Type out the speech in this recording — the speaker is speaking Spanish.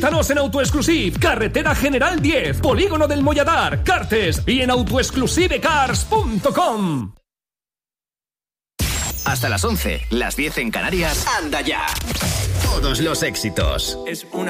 Visítanos en Autoexclusive, Carretera General 10, Polígono del Molladar, Cartes y en autoexclusivecars.com. Hasta las 11, las 10 en Canarias. Anda ya. Todos los éxitos. Es una